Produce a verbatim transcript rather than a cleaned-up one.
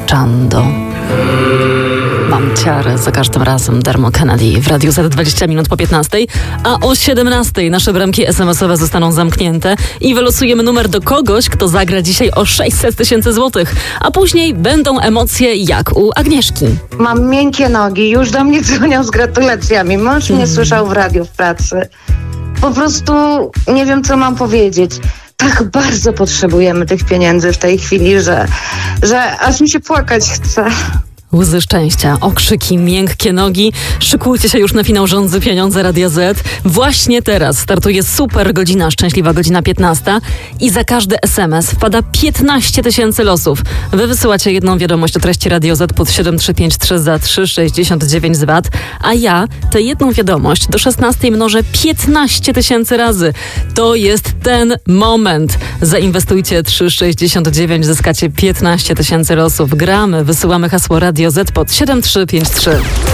Chando. Mam ciarę za każdym razem. Dermot Kennedy w Radiu Z dwadzieścia minut po piętnastej, a o siedemnastej nasze bramki es em es owe zostaną zamknięte i wylosujemy numer do kogoś, kto zagra dzisiaj o sześćset tysięcy złotych, a później będą emocje jak u Agnieszki. Mam miękkie nogi, już do mnie dzwonią z gratulacjami. Mąż Hmm. mnie słyszał w radiu w pracy. Po prostu nie wiem, co mam powiedzieć. Tak bardzo potrzebujemy tych pieniędzy w tej chwili, że, że aż mi się płakać chce. Łzy szczęścia, okrzyki, miękkie nogi. Szykujcie się już na finał Rządzy Pieniądze Radia Z. Właśnie teraz startuje super godzina, szczęśliwa godzina piętnasta i za każdy es em es wpada piętnaście tysięcy losów. Wy wysyłacie jedną wiadomość o treści Radio Z pod siedem trzy pięć trzy za trzy sześćdziesiąt dziewięć z V A T, a ja tę jedną wiadomość do szesnastej mnożę piętnaście tysięcy razy. To jest ten moment. Zainwestujcie trzy sześćdziesiąt dziewięć, zyskacie piętnaście tysięcy losów. Gramy, wysyłamy hasło Radio Z pod siedem trzy pięć trzy.